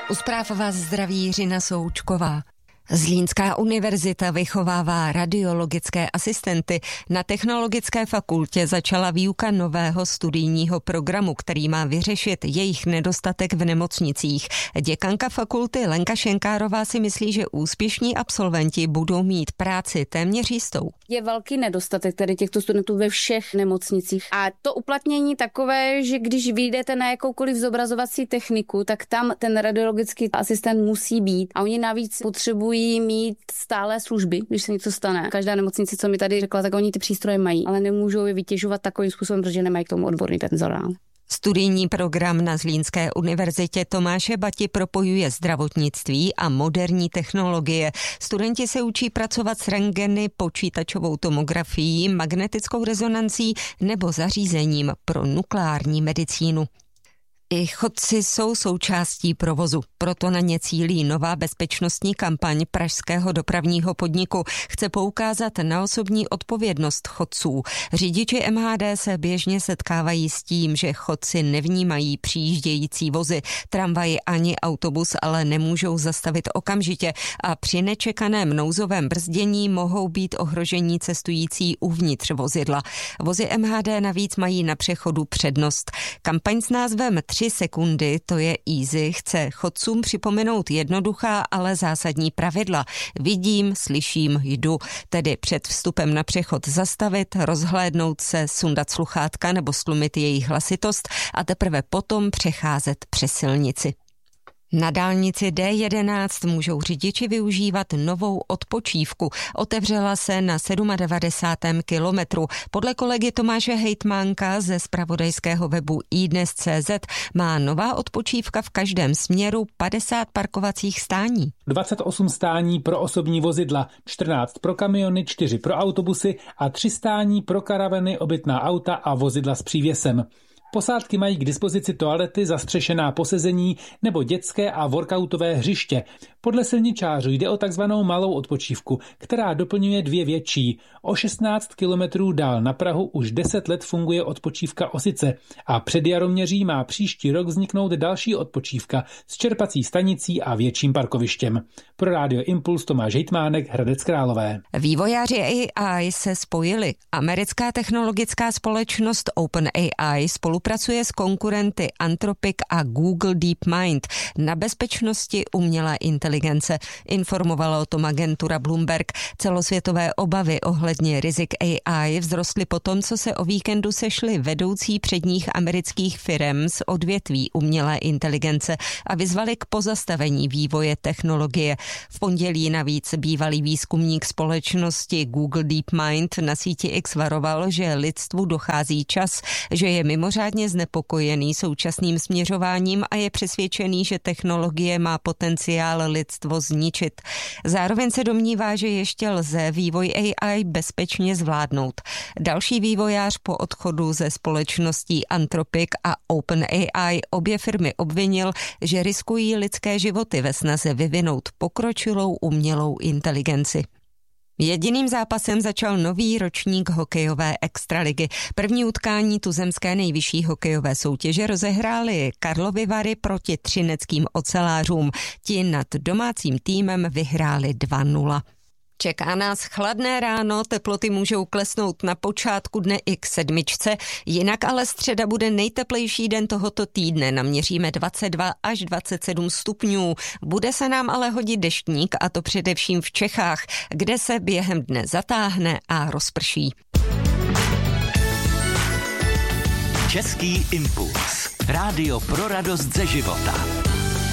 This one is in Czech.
U zpráv vás zdraví Jiřina Součková. Zlínská univerzita vychovává radiologické asistenty. Na Technologické fakultě začala výuka nového studijního programu, který má vyřešit jejich nedostatek v nemocnicích. Děkanka fakulty Lenka Šenkárová si myslí, že úspěšní absolventi budou mít práci téměř jistou. Je velký nedostatek tady těchto studentů ve všech nemocnicích. A to uplatnění takové, že když vyjdete na jakoukoliv zobrazovací techniku, tak tam ten radiologický asistent musí být. A oni navíc potřebují mít stále služby, když se něco stane. Každá nemocnice, co mi tady řekla, tak oni ty přístroje mají, ale nemůžou je vytěžovat takovým způsobem, protože nemají k tomu odborný personál. Studijní program na Zlínské univerzitě Tomáše Bati propojuje zdravotnictví a moderní technologie. Studenti se učí pracovat s rentgeny, počítačovou tomografií, magnetickou rezonancí nebo zařízením pro nukleární medicínu. I chodci jsou součástí provozu, proto na ně cílí nová bezpečnostní kampaň pražského dopravního podniku. Chce poukázat na osobní odpovědnost chodců. Řidiči MHD se běžně setkávají s tím, že chodci nevnímají přijíždějící vozy. Tramvaj ani autobus ale nemůžou zastavit okamžitě a při nečekaném nouzovém brzdění mohou být ohrožení cestující uvnitř vozidla. Vozy MHD navíc mají na přechodu přednost. Kampaň s názvem 3 sekundy, to je easy, chce chodcům připomenout jednoduchá, ale zásadní pravidla. Vidím, slyším, jdu. Tedy před vstupem na přechod zastavit, rozhlédnout se, sundat sluchátka nebo stlumit jejich hlasitost a teprve potom přecházet přes silnici. Na dálnici D11 můžou řidiči využívat novou odpočívku. Otevřela se na 97. kilometru. Podle kolegy Tomáše Hejtmánka ze zpravodajského webu iDnes.cz má nová odpočívka v každém směru 50 parkovacích stání. 28 stání pro osobní vozidla, 14 pro kamiony, 4 pro autobusy a 3 stání pro karavany, obytná auta a vozidla s přívěsem. Posádky mají k dispozici toalety, zastřešená posezení nebo dětské a workoutové hřiště. Podle silničářů jde o takzvanou malou odpočívku, která doplňuje 2 větší. O 16 kilometrů dál na Prahu už 10 let funguje odpočívka Osice a před Jaroměří má příští rok vzniknout další odpočívka s čerpací stanicí a větším parkovištěm. Pro Rádio Impuls Tomáš Hejtmánek, Hradec Králové. Vývojáři AI se spojili. Americká technologická společnost OpenAI spolupracuje s konkurenty Anthropic a Google DeepMind na bezpečnosti umělé inteligence. Informovala o tom agentura Bloomberg. Celosvětové obavy ohledně rizik AI vzrostly po tom, co se o víkendu sešli vedoucí předních amerických firem z odvětví umělé inteligence a vyzvali k pozastavení vývoje technologie. V pondělí navíc bývalý výzkumník společnosti Google DeepMind na síti X varoval, že lidstvu dochází čas, že je mimořádně znepokojený současným směřováním a je přesvědčený, že technologie má potenciál lidstvo zničit. Zároveň se domnívá, že ještě lze vývoj AI bezpečně zvládnout. Další vývojář po odchodu ze společností Anthropic a OpenAI obě firmy obvinil, že riskují lidské životy ve snaze vyvinout pokročilou umělou inteligenci. Jediným zápasem začal nový ročník hokejové extraligy. První utkání tuzemské nejvyšší hokejové soutěže rozehrály Karlovy Vary proti třineckým ocelářům. Ti nad domácím týmem vyhráli 2-0. Čeká nás chladné ráno, teploty můžou klesnout na počátku dne i k 7, jinak ale středa bude nejteplejší den tohoto týdne. Naměříme 22 až 27 stupňů. Bude se nám ale hodit deštník, a to především v Čechách, kde se během dne zatáhne a rozprší. Český impuls. Rádio pro radost ze života.